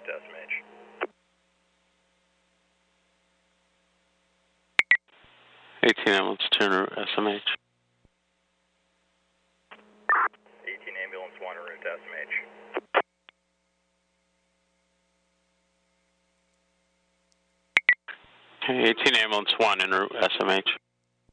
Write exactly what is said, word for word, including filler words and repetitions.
route to S M H. eighteen ambulance, turn route S M H. eighteen ambulance one, route to S M H. Okay, eighteen ambulance one, en route S M H.